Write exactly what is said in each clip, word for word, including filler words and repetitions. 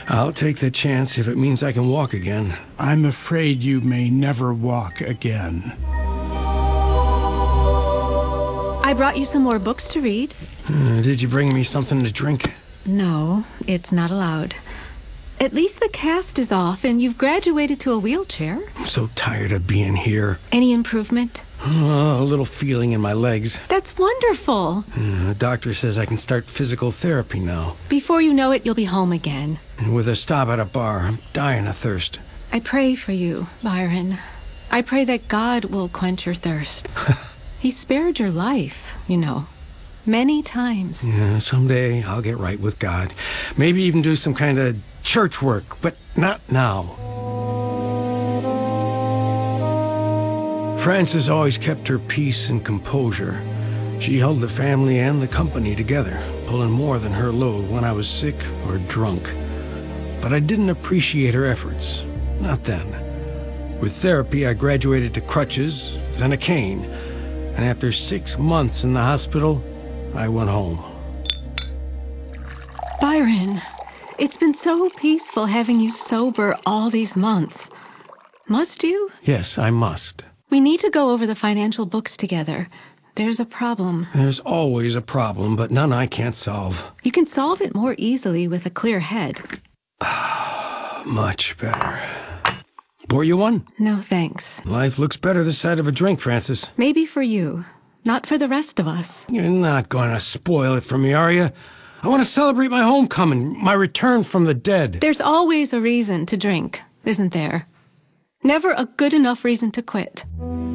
I'll take the chance if it means I can walk again. I'm afraid you may never walk again. I brought you some more books to read. Uh, did you bring me something to drink? No, it's not allowed. At least the cast is off and you've graduated to a wheelchair. I'm so tired of being here. Any improvement? Uh, a little feeling in my legs. That's wonderful. Uh, the doctor says I can start physical therapy now. Before you know it, you'll be home again. And with a stop at a bar, I'm dying of thirst. I pray for you, Byron. I pray that God will quench your thirst. He spared your life, you know. Many times. Yeah, someday I'll get right with God. Maybe even do some kind of church work, but not now. Frances always kept her peace and composure. She held the family and the company together, pulling more than her load when I was sick or drunk. But I didn't appreciate her efforts. Not then. With therapy, I graduated to crutches, then a cane. And after six months in the hospital, I went home. Byron, it's been so peaceful having you sober all these months. Must you? Yes, I must. We need to go over the financial books together. There's a problem. There's always a problem, but none I can't solve. You can solve it more easily with a clear head. Much better. Pour you one? No, thanks. Life looks better this side of a drink, Frances. Maybe for you, not for the rest of us. You're not going to spoil it for me, are you? I want to celebrate my homecoming, my return from the dead. There's always a reason to drink, isn't there? Never a good enough reason to quit.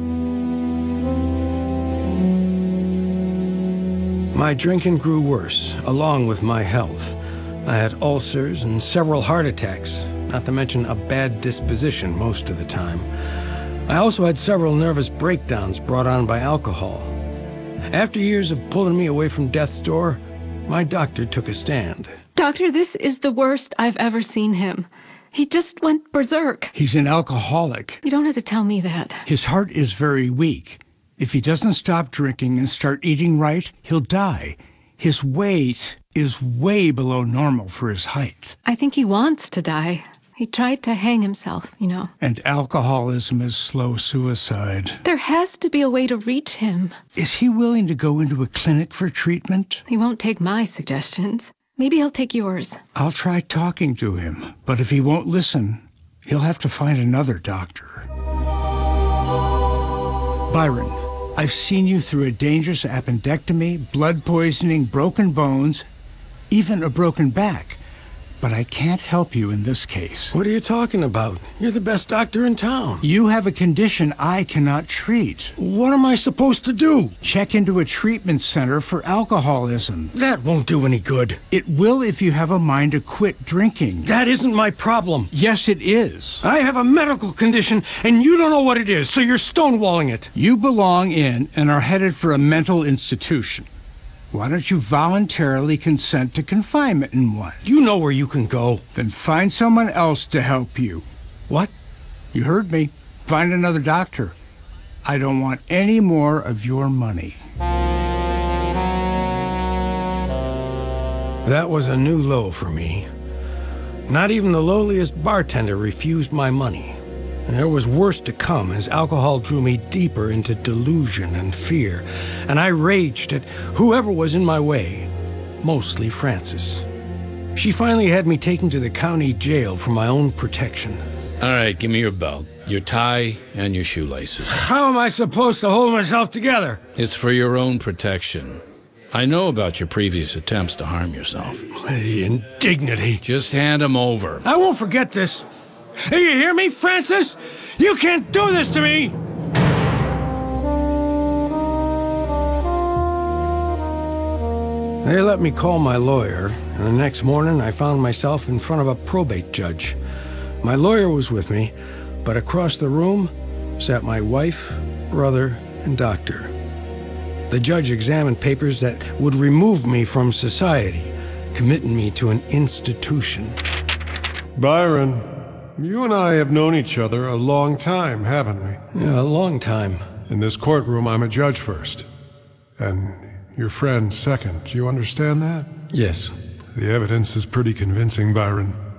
My drinking grew worse, along with my health. I had ulcers and several heart attacks, not to mention a bad disposition most of the time. I also had several nervous breakdowns brought on by alcohol. After years of pulling me away from death's door, my doctor took a stand. Doctor, this is the worst I've ever seen him. He just went berserk. He's an alcoholic. You don't have to tell me that. His heart is very weak. If he doesn't stop drinking and start eating right, he'll die. His weight is way below normal for his height. I think he wants to die. He tried to hang himself, you know. And alcoholism is slow suicide. There has to be a way to reach him. Is he willing to go into a clinic for treatment? He won't take my suggestions. Maybe he'll take yours. I'll try talking to him, but if he won't listen, he'll have to find another doctor. Byron, I've seen you through a dangerous appendectomy, blood poisoning, broken bones, even a broken back. But I can't help you in this case. What are you talking about? You're the best doctor in town. You have a condition I cannot treat. What am I supposed to do? Check into a treatment center for alcoholism. That won't do any good. It will if you have a mind to quit drinking. That isn't my problem. Yes, it is. I have a medical condition, and you don't know what it is, so you're stonewalling it. You belong in and are headed for a mental institution. Why don't you voluntarily consent to confinement in one? You know where you can go. Then find someone else to help you. What? You heard me. Find another doctor. I don't want any more of your money. That was a new low for me. Not even the lowliest bartender refused my money. And there was worse to come as alcohol drew me deeper into delusion and fear, and I raged at whoever was in my way, mostly Frances. She finally had me taken to the county jail for my own protection. All right, give me your belt, your tie, and your shoelaces. How am I supposed to hold myself together? It's for your own protection. I know about your previous attempts to harm yourself. The indignity. Just hand them over. I won't forget this. Hey, you hear me, Frances? You can't do this to me! They let me call my lawyer, and the next morning I found myself in front of a probate judge. My lawyer was with me, but across the room sat my wife, brother, and doctor. The judge examined papers that would remove me from society, committing me to an institution. Byron, you and I have known each other a long time, haven't we? Yeah, a long time. In this courtroom, I'm a judge first, and your friend second. Do you understand that? Yes. The evidence is pretty convincing, Byron.